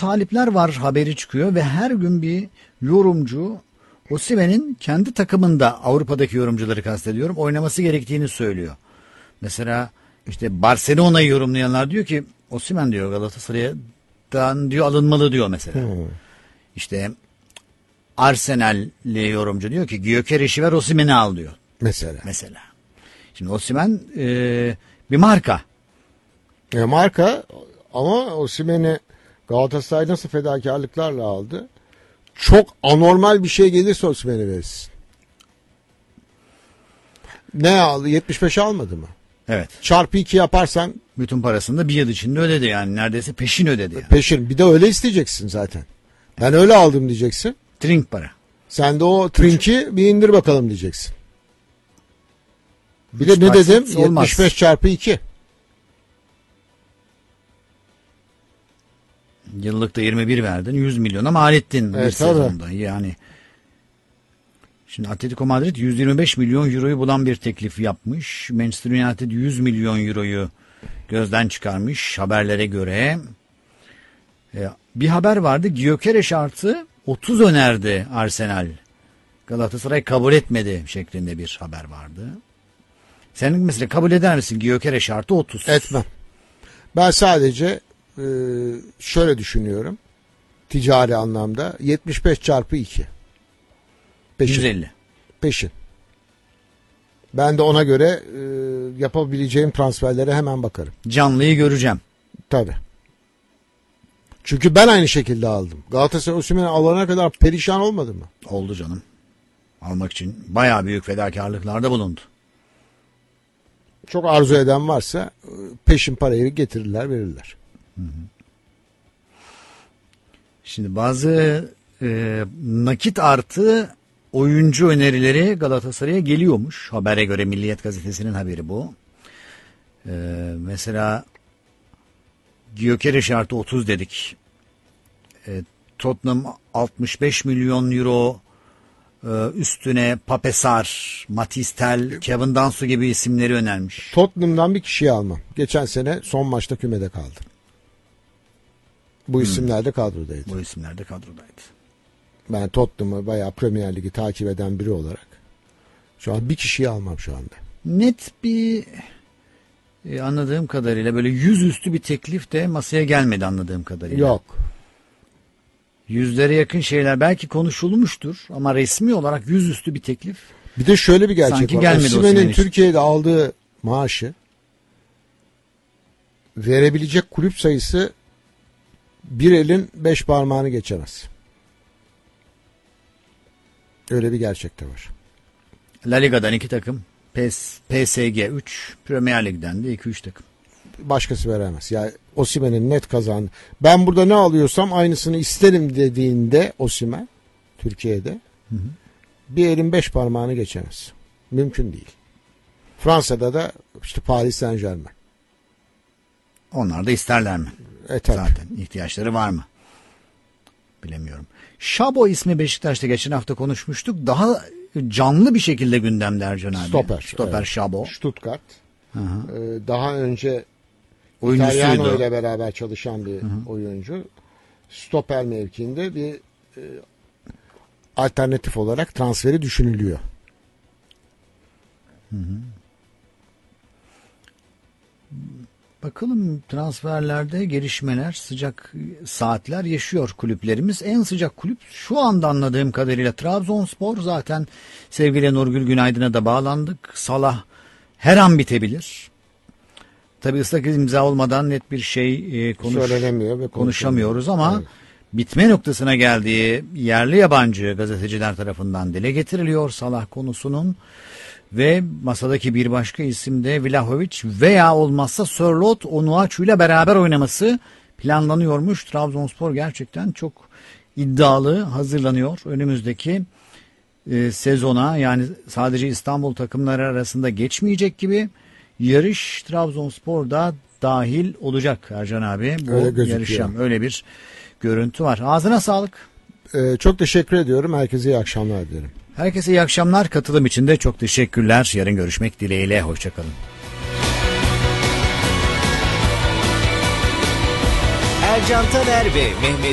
talipler var haberi çıkıyor ve her gün bir yorumcu Osimhen'in kendi takımında, Avrupa'daki yorumcuları kastediyorum, oynaması gerektiğini söylüyor. Mesela işte Barcelona'yı yorumlayanlar diyor ki Osimhen diyor Galatasaray'dan diyor alınmalı diyor mesela. İşte Arsenal'li yorumcu diyor ki Gyökeres'i ver Osimhen'i al diyor. Mesela. Şimdi Osimhen bir marka. Marka ama Osimhen'i Galatasaray nasıl fedakarlıklarla aldı? Çok anormal bir şey gelirse Osimhen'i verirsin. Ne aldı? 75 almadı mı? Evet. Çarpı 2 yaparsan bütün parasını da bir yıl içinde ödedi yani. Neredeyse peşin ödedi yani. Peşin. Bir de öyle isteyeceksin zaten. Ben öyle aldım diyeceksin. Trink para. Sen de o trink'i bir indir bakalım diyeceksin. Bir de ne dedim? Olmaz. 75 çarpı 2. Yıllıkta 21 verdin. 100 milyona mal ettin bir sezonda. Yani şimdi Atletico Madrid 125 milyon euroyu bulan bir teklif yapmış. Manchester United 100 milyon euroyu gözden çıkarmış haberlere göre. Bir haber vardı. Gyökeres artı 30 önerdi Arsenal. Galatasaray kabul etmedi şeklinde bir haber vardı. Sen mesela kabul eder misin Gyökeres artı 30? Etmem. Ben sadece şöyle düşünüyorum. Ticari anlamda 75 çarpı 2. Peşin. 150. Peşin. Ben de ona göre yapabileceğim transferlere hemen bakarım. Canlıyı göreceğim. Tabii. Çünkü ben aynı şekilde aldım. Galatasaray Osimhen'i alana kadar perişan olmadı mı? Oldu canım. Almak için bayağı büyük fedakarlıklarda bulundu. Çok arzu eden varsa peşin parayı getirirler, verirler. Şimdi bazı nakit artı oyuncu önerileri Galatasaray'a geliyormuş. Habere göre, Milliyet Gazetesi'nin haberi bu. Mesela Gyökeres artı 30 dedik. Tottenham 65 milyon euro, üstüne Papesar, Matistel, Kevin Danso gibi isimleri önermiş. Tottenham'dan bir kişiyi almam. Geçen sene son maçta kümede kaldı. Bu isimler de kadrodaydı. Ben Tottenham'ı bayağı Premier Ligi takip eden biri olarak şu an bir kişiyi almam şu anda. Net bir anladığım kadarıyla böyle yüzüstü bir teklif de masaya gelmedi anladığım kadarıyla. Yok. Yüzlere yakın şeyler belki konuşulmuştur ama resmi olarak yüzüstü bir teklif. Bir de şöyle bir gerçek sanki var. Osimhen'in işte. Türkiye'de aldığı maaşı verebilecek kulüp sayısı bir elin 5 parmağını geçemez. Öyle bir gerçek de var. La Liga'dan 2 takım, PSG 3, Premier Lig'den de 2-3 takım. Başkası veremez. Yani Osimhen'in net kazandı. Ben burada ne alıyorsam aynısını isterim dediğinde Osimhen Türkiye'de bir elin 5 parmağını geçemez. Mümkün değil. Fransa'da da işte Paris Saint-Germain. Onlar da isterler mi? Zaten ihtiyaçları var mı? Bilemiyorum. Şabo ismi Beşiktaş'ta geçen hafta konuşmuştuk. Daha canlı bir şekilde gündemde Ercan abi. Stoper evet. Şabo. Stuttgart. Daha önce İtalyano ile beraber çalışan bir oyuncu. Stoper mevkiinde bir alternatif olarak transferi düşünülüyor. Bakalım transferlerde gelişmeler, sıcak saatler yaşıyor kulüplerimiz. En sıcak kulüp şu anda anladığım kadarıyla Trabzonspor. Zaten sevgili Nurgül Günaydın'a da bağlandık. Salah her an bitebilir. Tabii ıslak imza olmadan net bir şey konuşamıyoruz ama evet. Bitme noktasına geldiği yerli yabancı gazeteciler tarafından dile getiriliyor Salah konusunun. Ve masadaki bir başka isim de Vlahovic veya olmazsa Sörloth Onuachu ile beraber oynaması planlanıyormuş. Trabzonspor gerçekten çok iddialı hazırlanıyor. Önümüzdeki sezona, yani sadece İstanbul takımları arasında geçmeyecek gibi yarış Trabzonspor'da dahil olacak Ercan abi. Bu yarışa öyle bir görüntü var. Ağzına sağlık. Çok teşekkür ediyorum. Herkese iyi akşamlar dilerim. Herkese iyi akşamlar. Katılım için de çok teşekkürler. Yarın görüşmek dileğiyle. Hoşçakalın. Ercan Taner ve Mehmet